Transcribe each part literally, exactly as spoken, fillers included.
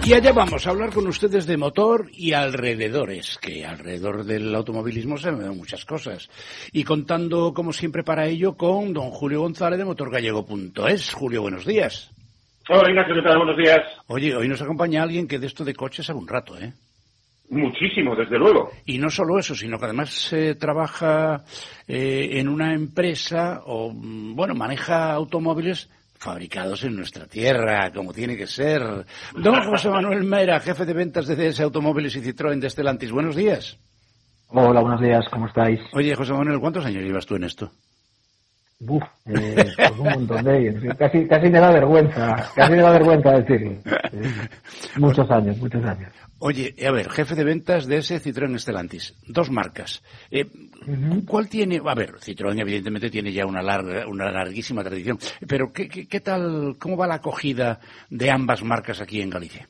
Y allá vamos a hablar con ustedes de motor y alrededores, que alrededor del automovilismo se ven muchas cosas. Y contando, como siempre, para ello con don Julio González de motor gallego punto es. Julio, buenos días. Hola, Ignacio, ¿qué tal? Buenos días. Oye, hoy nos acompaña alguien que de esto de coches sabe un rato, ¿eh? Muchísimo, desde luego. Y no solo eso, sino que además eh, trabaja eh, en una empresa o, bueno, maneja automóviles fabricados en nuestra tierra, como tiene que ser. Don José Manuel Mera, jefe de ventas de C S Automóviles y Citroën de Stellantis. Buenos días. Hola, buenos días, ¿cómo estáis? Oye, José Manuel, ¿cuántos años llevas tú en esto? Uf, eh, pues un montón de ellos. Casi, casi me da vergüenza, casi me da vergüenza decirlo. Eh, muchos años, muchos años. Oye, a ver, jefe de ventas de ese Citroën Stellantis, dos marcas. Eh, uh-huh. ¿Cuál tiene? A ver, Citroën evidentemente tiene ya una larga, una larguísima tradición, pero ¿qué, qué, qué tal, cómo va la acogida de ambas marcas aquí en Galicia?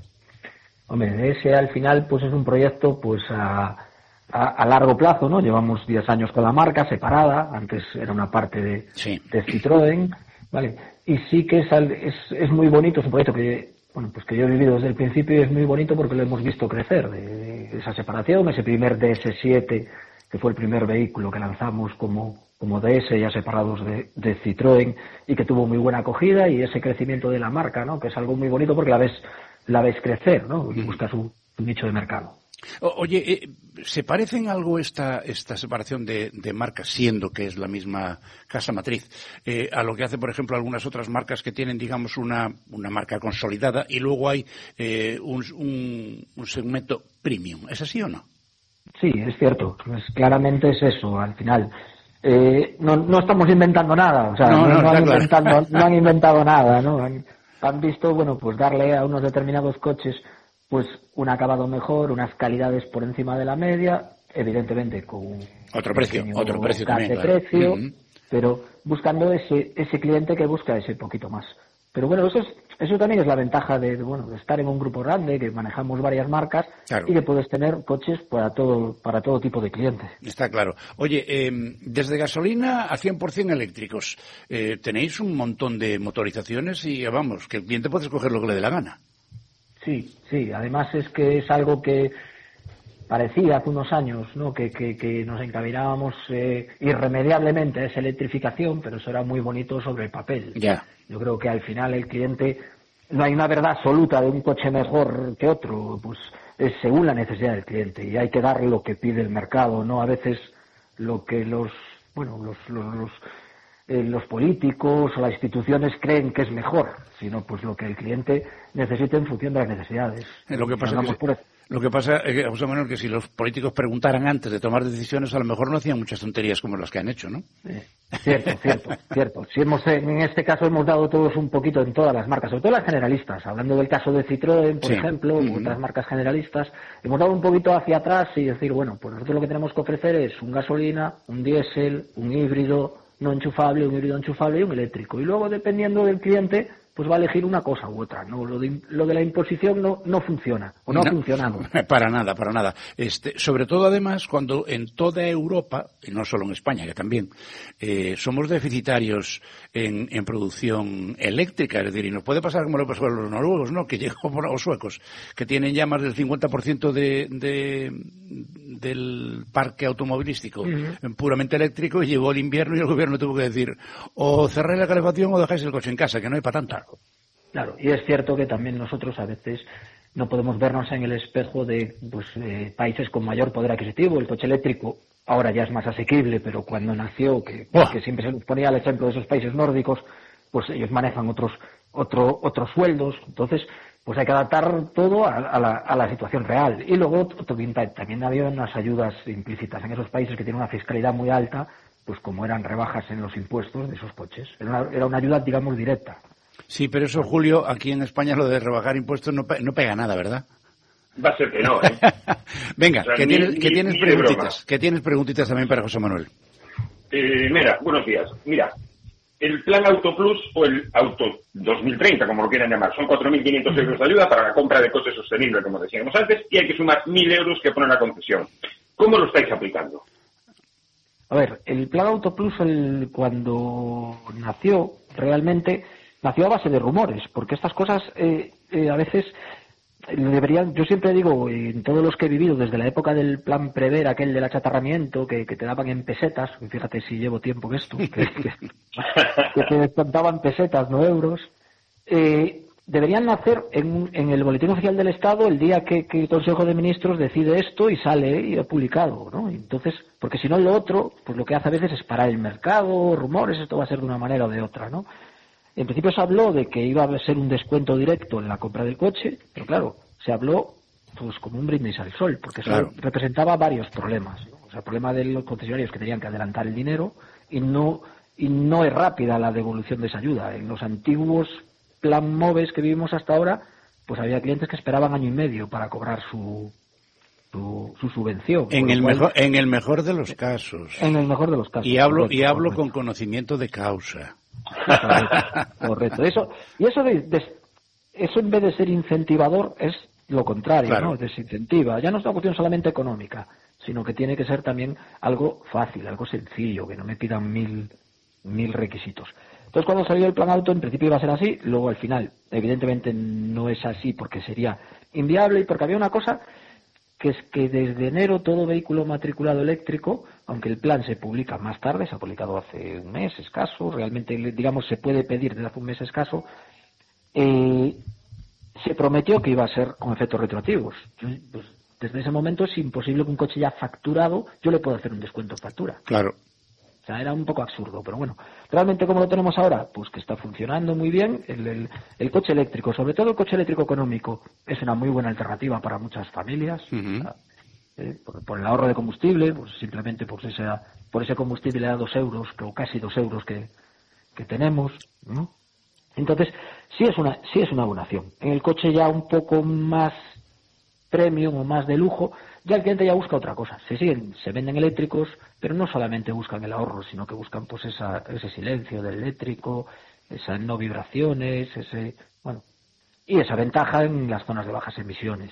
Hombre, ese al final pues es un proyecto pues a, a, a largo plazo, ¿no? Llevamos diez años con la marca separada, antes era una parte de, sí. de Citroën, ¿vale? Y sí que es, es, es muy bonito, es un proyecto que Bueno, pues que yo he vivido desde el principio y es muy bonito porque lo hemos visto crecer, de, de esa separación, ese primer D S siete, que fue el primer vehículo que lanzamos como, como D S, ya separados de, de Citroën, y que tuvo muy buena acogida, y ese crecimiento de la marca, ¿no? Que es algo muy bonito porque la ves, la ves crecer, ¿no? Y busca su, su nicho de mercado. Oye, eh, ¿se parecen algo esta esta separación de, de marcas, siendo que es la misma casa matriz, eh, a lo que hace, por ejemplo, algunas otras marcas que tienen, digamos, una, una marca consolidada y luego hay eh, un, un, un segmento premium? ¿Es así o no? Sí, es cierto. Pues claramente es eso, al final. Eh, no, no estamos inventando nada, o sea, no, no, no, no, han, claro. inventado, no han inventado nada, ¿no? Han, han visto, bueno, pues darle a unos determinados coches pues un acabado mejor, unas calidades por encima de la media, evidentemente con otro precio, otro precio también, de claro. precio, uh-huh. Pero buscando ese ese cliente que busca ese poquito más. Pero bueno, eso es eso también es la ventaja de, de bueno de estar en un grupo grande, que manejamos varias marcas, claro. Y que puedes tener coches para todo para todo tipo de clientes. Está claro. Oye, eh, desde gasolina a cien por ciento eléctricos, eh, tenéis un montón de motorizaciones y vamos, que el cliente puede escoger lo que le dé la gana. Sí, sí, además es que es algo que parecía hace unos años, ¿no? que, que, que nos encaminábamos eh, irremediablemente a esa electrificación, pero eso era muy bonito sobre el papel. Ya. Yo creo que al final el cliente, no hay una verdad absoluta de un coche mejor que otro, pues es según la necesidad del cliente, y hay que dar lo que pide el mercado, no a veces lo que los, bueno, los, los, los Eh, los políticos o las instituciones creen que es mejor, sino pues lo que el cliente necesita en función de las necesidades. Eh, lo que pasa es que, por... lo que pasa es que, José Manuel, que si los políticos preguntaran antes de tomar decisiones, a lo mejor no hacían muchas tonterías como las que han hecho, ¿no? Eh, cierto, cierto, cierto. Si hemos, en este caso hemos dado todos un poquito en todas las marcas, sobre todo las generalistas, hablando del caso de Citroën, por sí. ejemplo, uh-huh. Otras marcas generalistas, hemos dado un poquito hacia atrás y decir, bueno, pues nosotros lo que tenemos que ofrecer es un gasolina, un diésel, un híbrido no enchufable, un híbrido enchufable y un eléctrico. Y luego, dependiendo del cliente, pues va a elegir una cosa u otra. No, lo de, lo de la imposición no, no funciona, o no, no ha funcionado. Para nada, para nada. Este, sobre todo, además, cuando en toda Europa, y no solo en España, que también, eh, somos deficitarios en, en producción eléctrica, es decir, y nos puede pasar como le pasó a los noruegos, ¿no? Que llegó por los suecos, que tienen ya más del cincuenta por ciento de, de, del parque automovilístico uh-huh. puramente eléctrico, y llegó el invierno y el gobierno tuvo que decir, o cerráis la calefacción o dejáis el coche en casa, que no hay para tanto. Claro, y es cierto que también nosotros a veces no podemos vernos en el espejo de pues, eh, países con mayor poder adquisitivo. El coche eléctrico ahora ya es más asequible, pero cuando nació, que, oh. que siempre se nos ponía el ejemplo de esos países nórdicos, pues ellos manejan otros otro, otros sueldos. Entonces, pues hay que adaptar todo a, a, la, a la situación real. Y luego también, también había unas ayudas implícitas en esos países que tienen una fiscalidad muy alta, pues como eran rebajas en los impuestos de esos coches. Era una, era una ayuda, digamos, directa. Sí, pero eso, Julio, aquí en España lo de rebajar impuestos no, no pega nada, ¿verdad? Va a ser que no, ¿eh? Venga, o sea, que, ni, tienes, ni, que tienes ni preguntitas, que tienes preguntitas también para José Manuel. Eh, mira, buenos días. Mira, el plan Auto Plus o el Auto dos mil treinta, como lo quieran llamar, son cuatro mil quinientos euros de ayuda para la compra de coche sostenible, como decíamos antes, y hay que sumar mil euros que pone la concesión. ¿Cómo lo estáis aplicando? A ver, el plan Auto Plus, el, cuando nació, realmente nació a base de rumores, porque estas cosas eh, eh, a veces deberían, yo siempre digo, en todos los que he vivido, desde la época del plan Prever, aquel del achatarramiento, que, que te daban en pesetas, fíjate si llevo tiempo en esto, que, que, que te descontaban pesetas, no euros, eh, deberían nacer en, en el Boletín Oficial del Estado el día que, que el Consejo de Ministros decide esto y sale y ha publicado, ¿no? Entonces, porque si no lo otro, pues lo que hace a veces es parar el mercado, rumores, esto va a ser de una manera o de otra, ¿no? En principio se habló de que iba a ser un descuento directo en la compra del coche, pero claro, se habló pues como un brindis al sol, porque eso claro. representaba varios problemas, ¿no? O sea, el problema de los concesionarios que tenían que adelantar el dinero y no y no es rápida la devolución de esa ayuda. En los antiguos plan MOVES que vivimos hasta ahora, pues había clientes que esperaban año y medio para cobrar su su, su subvención. En el cual, mejor en el mejor de los casos. En el mejor de los casos. Y hablo correcto, y hablo correcto. Con conocimiento de causa. Correcto, correcto. Eso, y eso de, de, eso en vez de ser incentivador es lo contrario, claro. ¿no? Desincentiva. Ya no es una cuestión solamente económica, sino que tiene que ser también algo fácil, algo sencillo, que no me pidan mil, mil requisitos. Entonces, cuando salió el plan auto, en principio iba a ser así, luego al final, evidentemente no es así porque sería inviable y porque había una cosa que es que desde enero todo vehículo matriculado eléctrico, aunque el plan se publica más tarde, se ha publicado hace un mes escaso, realmente, digamos, se puede pedir desde hace un mes escaso, eh, se prometió que iba a ser con efectos retroactivos. Pues, desde ese momento es imposible que un coche ya facturado, yo le puedo hacer un descuento en factura. Claro. O sea, era un poco absurdo, pero bueno. Realmente, ¿cómo lo tenemos ahora? Pues que está funcionando muy bien. El, el, el coche eléctrico, sobre todo el coche eléctrico económico, es una muy buena alternativa para muchas familias. Uh-huh. O sea, eh, por, por el ahorro de combustible, pues simplemente por, esa, por ese combustible a dos euros, o casi dos euros que, que tenemos, ¿no? Entonces, sí es una sí es una buena opción. En el coche ya un poco más premium o más de lujo, ya el cliente ya busca otra cosa. Se siguen, se venden eléctricos, pero no solamente buscan el ahorro, sino que buscan pues esa, ese silencio del eléctrico, esas no vibraciones, ese, bueno, y esa ventaja en las zonas de bajas emisiones.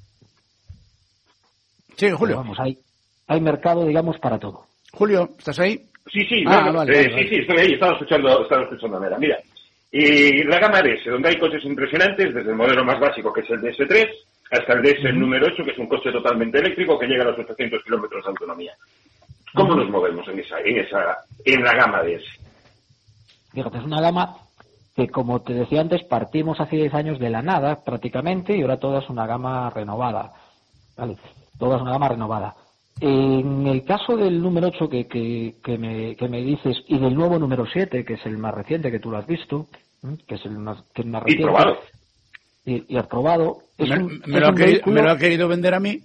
Sí, Julio. Pero vamos, hay, hay mercado, digamos, para todo. Julio, ¿estás ahí? Sí, sí, ah, bueno, vale, eh, vale, sí, vale. sí, estoy ahí, estaba escuchando, estaba escuchando a Mera. Mira, y la gama D S, donde hay coches impresionantes, desde el modelo más básico, que es el D S tres, hasta el D S número ocho, que es un coche totalmente eléctrico que llega a los ochocientos kilómetros de autonomía. ¿Cómo nos movemos en esa, en esa, en la gama D S? Fíjate, es una gama que, como te decía antes, partimos hace diez años de la nada, prácticamente, y ahora toda es una gama renovada. ¿Vale? Toda es una gama renovada. En el caso del número ocho que, que, que, me, que me dices, y del nuevo número siete, que es el más reciente, que tú lo has visto, que es el más, que es más reciente. Y probado. Y, y has probado. Es ¿Me, un, me, es lo un que, vehículo... ¿Me lo ha querido vender a mí?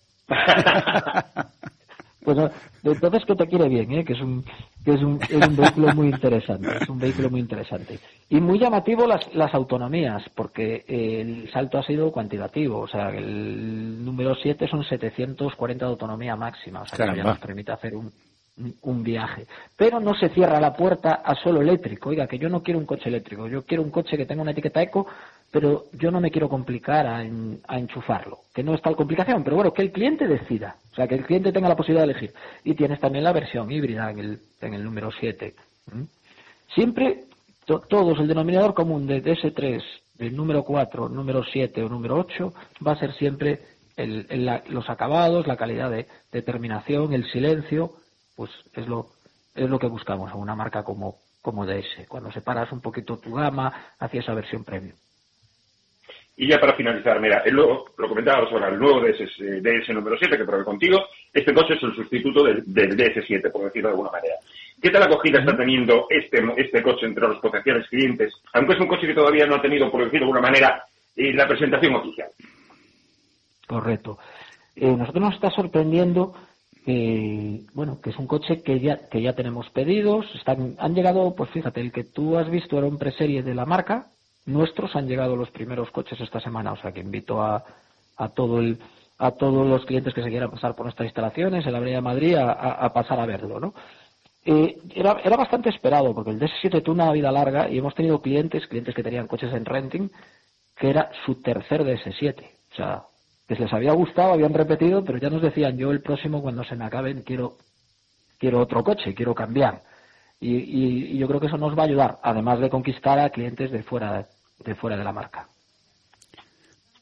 Pues entonces que te quiere bien, ¿eh? Que es un que es un, es un vehículo muy interesante, es un vehículo muy interesante y muy llamativo las las autonomías, porque el salto ha sido cuantitativo, o sea, el número siete son setecientos cuarenta de autonomía máxima, o sea, que ya nos permite hacer un un viaje, pero no se cierra la puerta a solo eléctrico. Oiga, que yo no quiero un coche eléctrico, yo quiero un coche que tenga una etiqueta eco, pero yo no me quiero complicar a, en, a enchufarlo, que no es tal complicación, pero bueno, que el cliente decida, o sea, que el cliente tenga la posibilidad de elegir. Y tienes también la versión híbrida en el, en el número siete. ¿Mm? Siempre, to, todos, el denominador común de D S tres, del número cuatro, número siete o número ocho, va a ser siempre el, el, la, los acabados, la calidad de, de terminación, el silencio, pues es lo es lo que buscamos a una marca como como D S, cuando separas un poquito tu gama hacia esa versión premium. Y ya para finalizar, mira, el nuevo, lo comentábamos ahora, el nuevo D S, D S número siete que probé contigo, este coche es el sustituto del, del D S siete, por decirlo de alguna manera. ¿Qué tal acogida está teniendo este este coche entre los potenciales clientes? Aunque es un coche que todavía no ha tenido, por decirlo de alguna manera, eh, la presentación oficial. Correcto. Eh, nosotros nos está sorprendiendo que, bueno, que es un coche que ya que ya tenemos pedidos, están han llegado, pues fíjate, el que tú has visto era un preserie de la marca, nuestros han llegado los primeros coches esta semana, o sea que invito a, a todo el a todos los clientes que se quieran pasar por nuestras instalaciones en la Avenida de Madrid a, a, a pasar a verlo, ¿no? Eh, era, era bastante esperado, porque el D S siete tuvo una vida larga y hemos tenido clientes, clientes que tenían coches en renting, que era su tercer D S siete, o sea, que les había gustado, habían repetido, pero ya nos decían, yo el próximo cuando se me acaben quiero quiero otro coche, quiero cambiar. Y, y, y yo creo que eso nos va a ayudar, además de conquistar a clientes de fuera de fuera de la marca.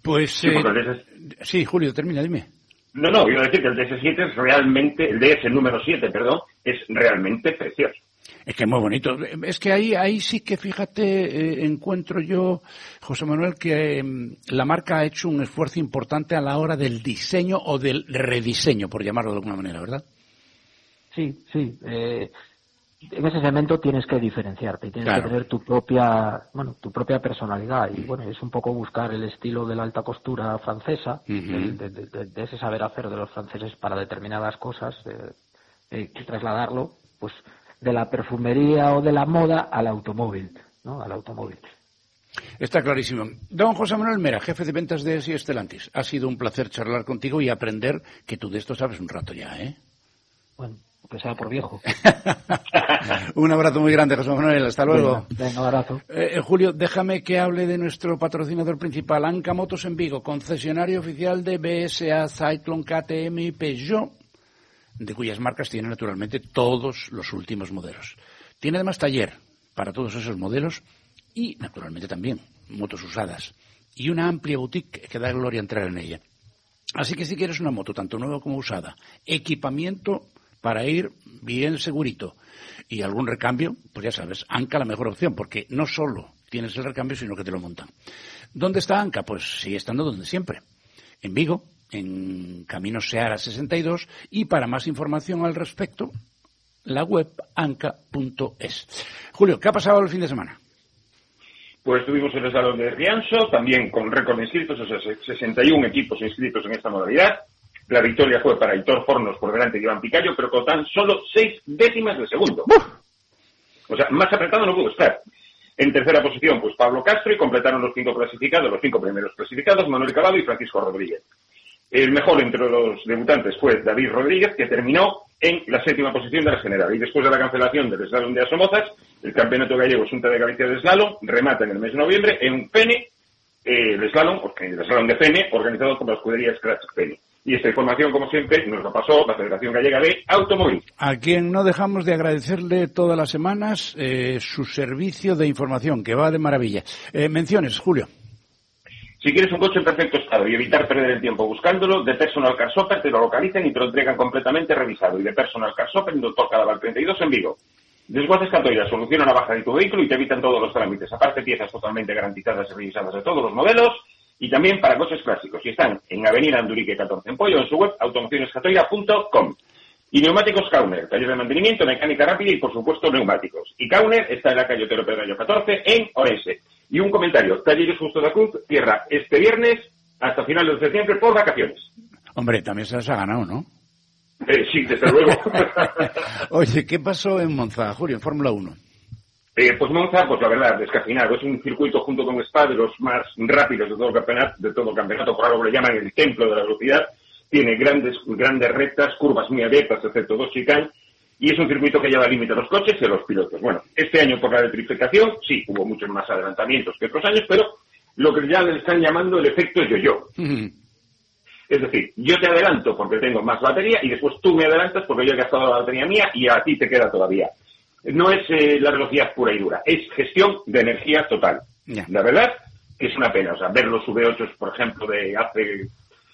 Pues, sí, eh, el D S... sí, Julio, termina, dime. No, no, iba a decir que el D S siete es realmente, el D S número siete, perdón, es realmente precioso. Es que es muy bonito. Es que ahí ahí sí que, fíjate, eh, encuentro yo, José Manuel, que eh, la marca ha hecho un esfuerzo importante a la hora del diseño o del rediseño, por llamarlo de alguna manera, ¿verdad? Sí, sí. Eh, en ese segmento tienes que diferenciarte, tienes claro. que tener tu propia, bueno, tu propia personalidad, y bueno, es un poco buscar el estilo de la alta costura francesa, uh-huh. de, de, de, de ese saber hacer de los franceses para determinadas cosas, eh, eh, y trasladarlo, pues, de la perfumería o de la moda al automóvil, ¿no? Al automóvil. Está clarísimo. Don José Manuel Mera, jefe de ventas de Esi Stellantis. Ha sido un placer charlar contigo y aprender que tú de esto sabes un rato ya, ¿eh? Bueno, que sea por viejo. Un abrazo muy grande, José Manuel. Hasta luego. Venga, venga, un abrazo. Eh, Julio, déjame que hable de nuestro patrocinador principal, Anca Motos en Vigo, concesionario oficial de B S A, Cyclone, K T M y Peugeot, de cuyas marcas tiene naturalmente todos los últimos modelos. Tiene además taller para todos esos modelos y, naturalmente, también motos usadas. Y una amplia boutique que da gloria entrar en ella. Así que si quieres una moto, tanto nueva como usada, equipamiento para ir bien segurito y algún recambio, pues ya sabes, Anca la mejor opción, porque no solo tienes el recambio, sino que te lo montan. ¿Dónde está Anca? Pues sigue estando donde siempre, en Vigo, en Camino Seara sesenta y dos, y para más información al respecto, la web anca punto es. Julio, ¿qué ha pasado el fin de semana? Pues tuvimos el Slalom de Rianxo, también con récord de inscritos, o sea, sesenta y uno equipos inscritos en esta modalidad. La victoria fue para Aitor Fornos por delante de Iván Picayo, pero con tan solo seis décimas de segundo. O sea, más apretado no pudo estar. En tercera posición, pues Pablo Castro, y completaron los cinco clasificados, los cinco primeros clasificados, Manuel Cabado y Francisco Rodríguez. El mejor entre los debutantes fue David Rodríguez, que terminó en la séptima posición de la general. Y después de la cancelación del slalom de Asomozas, el campeonato gallego Xunta de Galicia de slalom remata en el mes de noviembre en Fene, eh, el slalom, el slalom de Fene, organizado por la escudería Scratch Fene. Y esta información, como siempre, nos la pasó la Federación Gallega de Automóvil. A quien no dejamos de agradecerle todas las semanas eh, su servicio de información, que va de maravilla. Eh, menciones, Julio. Si quieres un coche en perfecto estado y evitar perder el tiempo buscándolo, de Personal Car Shopper te lo localizan y te lo entregan completamente revisado. Y de Personal Car Shopper en Doctor Cadaval treinta y dos en Vigo. Desguaces Catoira soluciona la baja de tu vehículo y te evitan todos los trámites. Aparte, piezas totalmente garantizadas y revisadas de todos los modelos. Y también para coches clásicos. Y están en Avenida Andurique catorce en Pollo, en su web automociones catoira punto com. Y neumáticos Kauner, taller de mantenimiento, mecánica rápida y, por supuesto, neumáticos. Y Kauner está en la calle Otero Pedrallo catorce en Orense. Y un comentario, Talleres Justo de la Cruz cierra este viernes hasta finales de septiembre por vacaciones. Hombre, también se las ha ganado, ¿no? Eh, sí, desde luego. Oye, ¿qué pasó en Monza, Julio, en Fórmula uno? Eh, pues Monza, pues la verdad, descafeinado. Es un circuito junto con Spa de los más rápidos de todo el campeonato, de todo el campeonato, por algo le llaman el templo de la velocidad. Tiene grandes, grandes rectas, curvas muy abiertas, excepto dos chicane, y es un circuito que lleva al límite a los coches y a los pilotos. Bueno, este año por la electrificación, sí, hubo muchos más adelantamientos que otros años, pero lo que ya le están llamando el efecto yo-yo. Uh-huh. Es decir, yo te adelanto porque tengo más batería y después tú me adelantas porque yo he gastado la batería mía y a ti te queda todavía. No es eh, la velocidad pura y dura, es gestión de energía total. Yeah. La verdad que es una pena, o sea, ver los V ocho, por ejemplo, de hace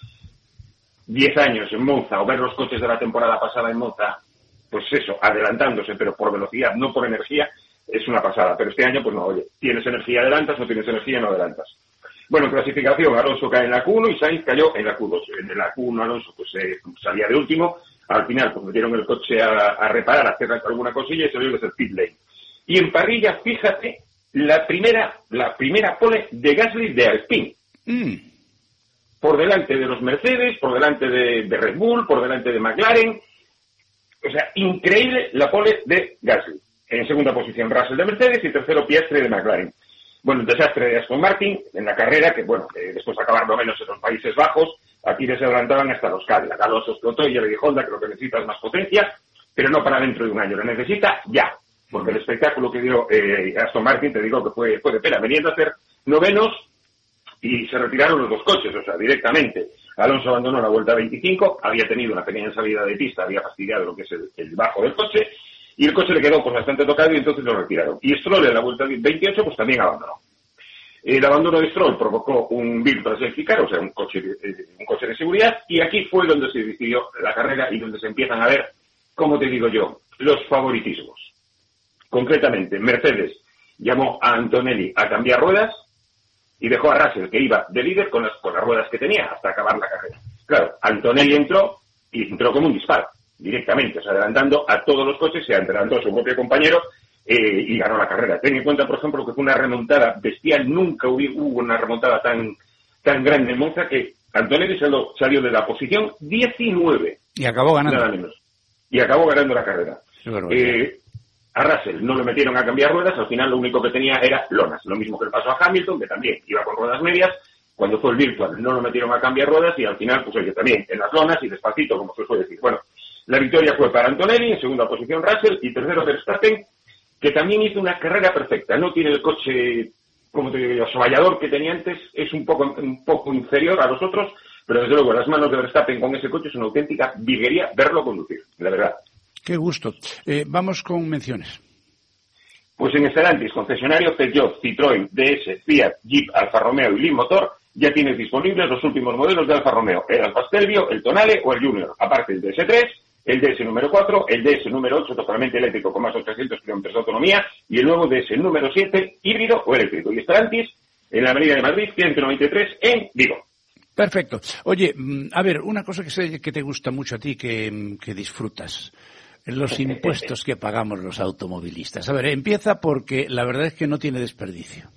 diez años en Monza, o ver los coches de la temporada pasada en Monza, pues eso, adelantándose, pero por velocidad, no por energía, es una pasada. Pero este año, pues no, oye, tienes energía, adelantas, no tienes energía, no adelantas. Bueno, clasificación, Alonso cae en la Q uno y Sainz cayó en la Q dos. En la Q uno Alonso pues eh, salía de último, al final pues metieron el coche a, a reparar, a hacer alguna cosilla y salió desde el pit lane. Y en parrilla, fíjate, la primera, la primera pole de Gasly de Alpine. Mm. Por delante de los Mercedes, por delante de, de Red Bull, por delante de McLaren. O sea, increíble la pole de Gasly. En segunda posición Russell de Mercedes y tercero Piastri de McLaren. Bueno, el desastre de Aston Martin en la carrera, que bueno, que después de acabar lo menos en los Países Bajos, aquí les adelantaban hasta los Cadillac. Alonso explotó y ya le dijo Honda que lo que necesita es más potencia, pero no para dentro de un año, lo necesita ya. Porque el espectáculo que dio eh, Aston Martin, te digo que fue, fue de pena. Venían a hacer novenos y se retiraron los dos coches, o sea, directamente. Alonso abandonó la vuelta veinticinco, había tenido una pequeña salida de pista, había fastidiado lo que es el, el bajo del coche, y el coche le quedó pues bastante tocado y entonces lo retiraron. Y Stroll en la vuelta veintiocho pues también abandonó. El abandono de Stroll provocó un virtual safety car, o sea, un coche, un coche de seguridad, y aquí fue donde se decidió la carrera y donde se empiezan a ver, como te digo yo, los favoritismos. Concretamente, Mercedes llamó a Antonelli a cambiar ruedas y dejó a Russell, que iba de líder con las, con las ruedas que tenía hasta acabar la carrera. Claro, Antonelli entró y entró como un disparo, directamente, o sea, adelantando a todos los coches, se adelantó a su propio compañero eh, y ganó la carrera. Ten en cuenta, por ejemplo, que fue una remontada bestial, nunca hubo, hubo una remontada tan, tan grande en Monza, que Antonelli salió, salió de la posición diecinueve. Y acabó ganando. Nada menos. Y acabó ganando la carrera. Sí, bueno, eh, a Russell no le metieron a cambiar ruedas, al final lo único que tenía era lonas, lo mismo que le pasó a Hamilton, que también iba con ruedas medias. Cuando fue el virtual no lo metieron a cambiar ruedas y al final, pues oye, también en las lonas y despacito, como se suele decir. Bueno, la victoria fue para Antonelli, en segunda posición Russell y tercero Verstappen, que también hizo una carrera perfecta. No tiene el coche, como te digo yo, soballador que tenía antes, es un poco, un poco inferior a los otros, pero desde luego las manos de Verstappen con ese coche es una auténtica virguería verlo conducir, la verdad. Qué gusto. Eh, vamos con menciones. Pues en Stellantis, concesionario Peugeot, Citroën, D S, Fiat, Jeep, Alfa Romeo y Leapmotor, ya tienes disponibles los últimos modelos de Alfa Romeo, el Alfa Stelvio, el Tonale o el Junior, aparte el D S tres, el D S número cuatro, el D S número ocho totalmente eléctrico con más de ochocientos kilómetros de autonomía y el nuevo D S número siete híbrido o eléctrico. Y Stellantis en la Avenida de Madrid, ciento noventa y tres en Vigo. Perfecto. Oye, a ver, una cosa que sé que te gusta mucho a ti, que, que disfrutas. Los impuestos que pagamos los automovilistas. A ver, empieza porque la verdad es que no tiene desperdicio.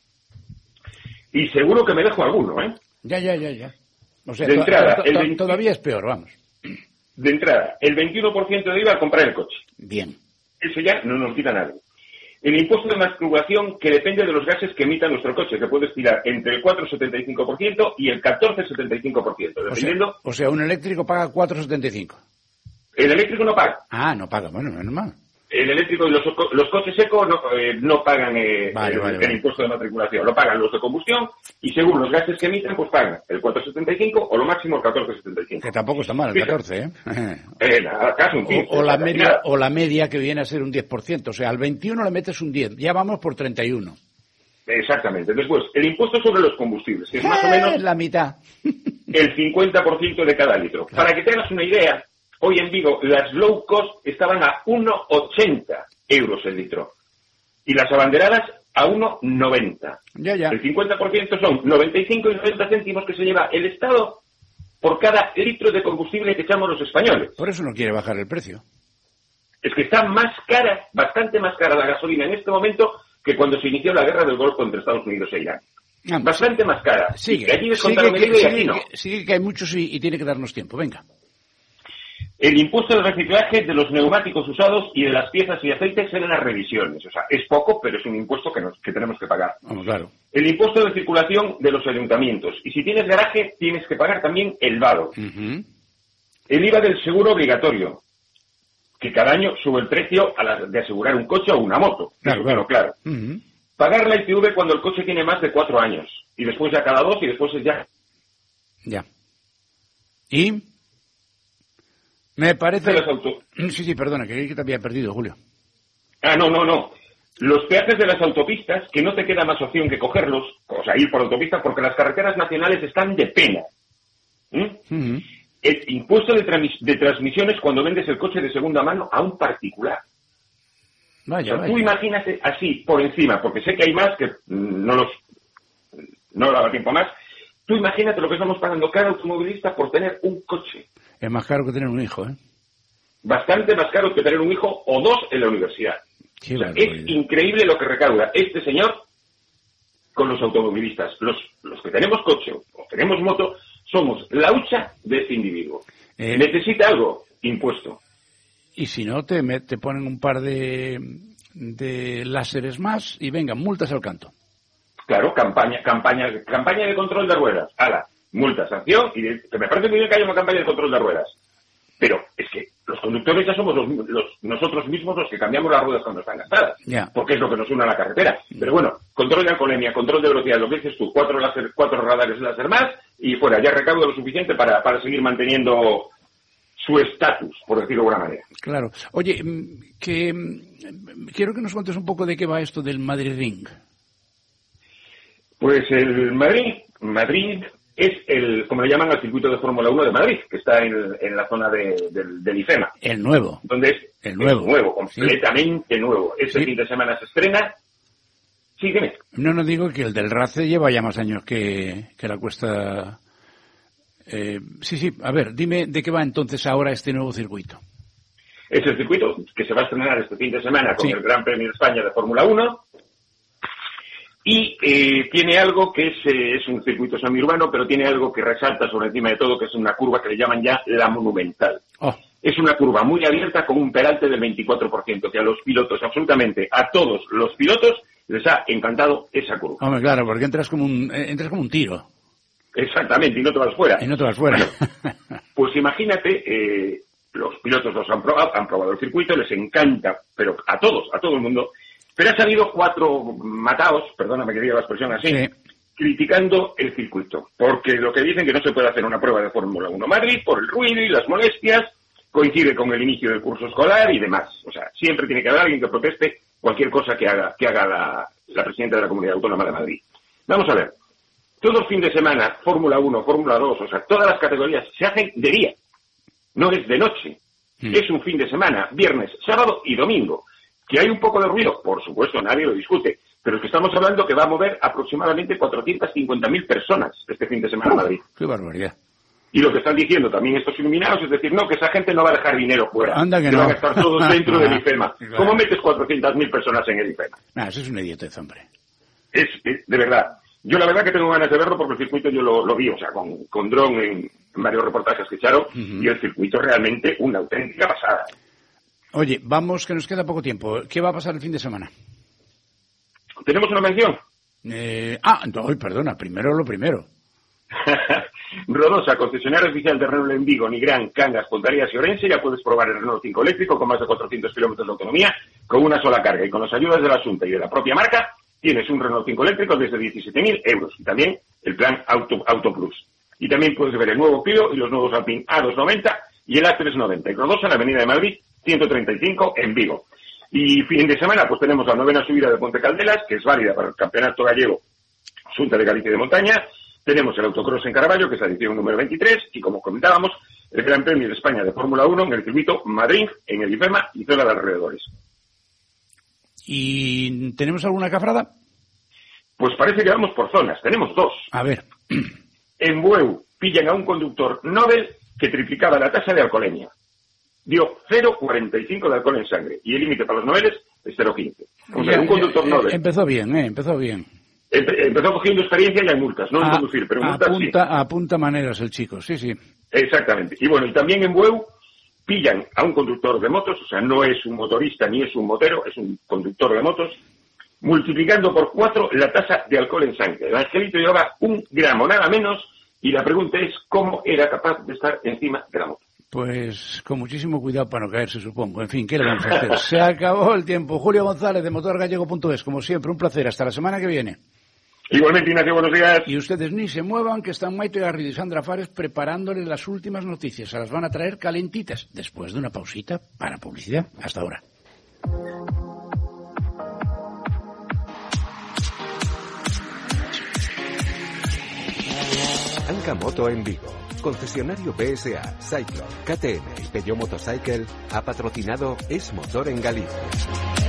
Y seguro que me dejo alguno, ¿eh? Ya, ya, ya, ya. O sea, de to entrada, to to el veinte... todavía es peor, vamos. De entrada, el veintiuno por ciento de I V A al comprar el coche. Bien. Eso ya no nos quita nadie. El impuesto de matriculación que depende de los gases que emita nuestro coche, que puede estirar entre el cuatro coma setenta y cinco por ciento y el catorce coma setenta y cinco por ciento, dependiendo... O sea, o sea, un eléctrico paga cuatro coma setenta y cinco. El eléctrico no paga. Ah, no paga, bueno, menos mal. El eléctrico y los, los coches secos no, eh, no pagan eh, vale, el, vale, el vale. impuesto de matriculación, lo pagan los de combustión y según los gases que emiten, pues pagan el cuatro coma setenta y cinco o lo máximo el catorce coma setenta y cinco. Que tampoco está mal, el catorce, ¿eh? eh nada, casi un quince. O, o, la media, o la media que viene a ser un diez por ciento, o sea, al veintiuno le metes un diez, ya vamos por treinta y uno. Exactamente. Después, el impuesto sobre los combustibles, que es más o menos la mitad. el cincuenta por ciento de cada litro. Claro. Para que te hagas una idea, hoy en Vigo las low cost estaban a uno coma ochenta euros el litro y las abanderadas a uno coma noventa. Ya, ya. El cincuenta por ciento son noventa y cinco y noventa céntimos que se lleva el Estado por cada litro de combustible que echamos los españoles. Por eso no quiere bajar el precio. Es que está más cara, bastante más cara la gasolina en este momento que cuando se inició la guerra del Golfo entre Estados Unidos e Irán. Ah, bastante sí. más cara. Sigue, y allí descontaron sigue, el I V A y sigue, aquí no. Que, sigue que hay muchos y, y tiene que darnos tiempo. Venga. El impuesto de reciclaje de los neumáticos usados y de las piezas y aceites en las revisiones. O sea, es poco, pero es un impuesto que, nos, que tenemos que pagar. Vamos, claro. El impuesto de circulación de los ayuntamientos. Y si tienes garaje, tienes que pagar también el vado. Uh-huh. El I V A del seguro obligatorio, que cada año sube el precio a la de asegurar un coche o una moto. Claro, claro. claro. Uh-huh. Pagar la I T V cuando el coche tiene más de cuatro años. Y después ya cada dos y después es ya... Ya. ¿Y...? Me parece... De las auto... Sí, sí, perdona, que, que te había perdido, Julio. Ah, no, no, no. Los peajes de las autopistas, que no te queda más opción que cogerlos, o sea, ir por autopista, porque las carreteras nacionales están de pena. ¿Mm? Uh-huh. El impuesto de, trans... de transmisiones cuando vendes el coche de segunda mano a un particular. Vaya, o sea, vaya. Tú imagínate así, por encima, porque sé que hay más que no los... no daba tiempo más. Tú imagínate lo que estamos pagando cada automovilista por tener un coche. Es más caro que tener un hijo, ¿eh? Bastante más caro que tener un hijo o dos en la universidad. O sea, es increíble lo que recauda este señor con los automovilistas. Los, los que tenemos coche o tenemos moto somos la hucha de este individuo. Eh, Necesita algo, impuesto. Y si no, te, te ponen un par de, de láseres más y venga, multas al canto. Claro, campaña campaña, campaña de control de ruedas. Ala, multa, sanción, y de, que me parece muy bien que haya una campaña de control de ruedas. Pero es que los conductores ya somos los, los, nosotros mismos los que cambiamos las ruedas cuando están gastadas. Yeah. Porque es lo que nos une a la carretera. Pero bueno, control de alcoholemia, control de velocidad, lo que dices tú, cuatro, láser, cuatro radares láser más y fuera, ya recaudo lo suficiente para, para seguir manteniendo su estatus, por decirlo de alguna manera. Claro. Oye, que quiero que nos cuentes un poco de qué va esto del Madrid Ring. Pues el Madrid, Madrid es el, como le llaman, al circuito de Fórmula uno de Madrid, que está en, en la zona de, del, del IFEMA. El nuevo. Donde es el nuevo, el nuevo completamente sí. nuevo. Este sí. fin de semana se estrena. Sí, dime. No, no digo que el del RACE lleva ya más años que, que la Cuesta. Eh, sí, sí, a ver, dime de qué va entonces ahora este nuevo circuito. Es el circuito que se va a estrenar este fin de semana con sí. el Gran Premio de España de Fórmula uno. Y eh, tiene algo que es, eh, es un circuito semiurbano, pero tiene algo que resalta sobre encima de todo, que es una curva que le llaman ya la Monumental. Oh. Es una curva muy abierta con un peralte del veinticuatro por ciento, que a los pilotos, absolutamente a todos los pilotos, les ha encantado esa curva. Hombre, claro, porque entras como un, entras como un tiro. Exactamente, y no te vas fuera. Y no te vas fuera. Bueno, pues imagínate, eh, los pilotos los han probado, han probado el circuito, les encanta, pero a todos, a todo el mundo. Pero ha salido cuatro mataos, perdóname que diga la expresión así, sí. criticando el circuito. Porque lo que dicen que no se puede hacer una prueba de Fórmula uno Madrid por el ruido y las molestias, coincide con el inicio del curso escolar y demás. O sea, siempre tiene que haber alguien que proteste cualquier cosa que haga, que haga la, la presidenta de la Comunidad Autónoma de Madrid. Vamos a ver. Todo el fin de semana, Fórmula uno, Fórmula dos, o sea, todas las categorías se hacen de día. No es de noche. Mm. Es un fin de semana, viernes, sábado y domingo. ¿Que hay un poco de ruido? Por supuesto, nadie lo discute. Pero es que estamos hablando que va a mover aproximadamente cuatrocientas cincuenta mil personas este fin de semana en Madrid. ¡Qué barbaridad! Y lo que están diciendo también estos iluminados es decir, no, que esa gente no va a dejar dinero fuera. Anda que, que no. van a estar todos dentro del IFEMA. Claro. ¿Cómo metes cuatrocientas mil personas en el IFEMA? Nah, eso es una idiotez, hombre. Es, es, de verdad. Yo la verdad que tengo ganas de verlo porque el circuito yo lo, lo vi, o sea, con, con dron en, en varios reportajes que echaron, uh-huh. y el circuito realmente una auténtica pasada. Oye, vamos, que nos queda poco tiempo. ¿Qué va a pasar el fin de semana? ¿Tenemos una mención? Eh, ah, no, perdona, primero lo primero. Rodosa, concesionario oficial de Renault en Vigo, Nigrán, Cangas, Pontarías y Orense, ya puedes probar el Renault cinco eléctrico con más de cuatrocientos kilómetros de autonomía, con una sola carga y con las ayudas de la Asunta y de la propia marca, tienes un Renault cinco eléctrico desde diecisiete mil euros y también el plan Auto, Auto Plus. Y también puedes ver el nuevo Clio y los nuevos Alpine A doscientos noventa y el A trescientos noventa. Y Rodosa en la Avenida de Madrid, ciento treinta y cinco en Vigo. Y fin de semana, pues tenemos la novena subida de Ponte Caldelas, que es válida para el Campeonato Gallego Xunta de Galicia de Montaña. Tenemos el autocross en Carballo, que es la edición número veintitrés, y como comentábamos, el Gran Premio de España de Fórmula uno en el circuito Madrid, en el IFEMA y zona de alrededores. ¿Y tenemos alguna cafrada? Pues parece que vamos por zonas. Tenemos dos. A ver. En Bueu pillan a un conductor Nobel que triplicaba la tasa de alcoholemia. Dio cero coma cuarenta y cinco de alcohol en sangre. Y el límite para los noveles es cero coma quince. O sea, un conductor Nobel. Empezó bien, ¿eh? Empezó bien. Empe- empezó cogiendo experiencia y hay multas. No en conducir, pero multas apunta, sí. Apunta maneras el chico, sí, sí. Exactamente. Y bueno, y también en Bueu pillan a un conductor de motos, o sea, no es un motorista ni es un motero, es un conductor de motos, multiplicando por cuatro la tasa de alcohol en sangre. El angelito llevaba un gramo, nada menos, y la pregunta es cómo era capaz de estar encima de la moto. Pues con muchísimo cuidado para no caerse, supongo. En fin, ¿qué le vamos a hacer? Se acabó el tiempo. Julio González, de motor gallego punto es. Como siempre, un placer. Hasta la semana que viene. Igualmente, Ignacio, buenos días. Y ustedes ni se muevan, que están Maite Garrido y Sandra Fares preparándole las últimas noticias. Se las van a traer calentitas, después de una pausita para publicidad. Hasta ahora. Anca Moto en Vigo. Concesionario P S A, Cyclone, K T M y Peugeot Motorcycle ha patrocinado Es Motor en Galicia.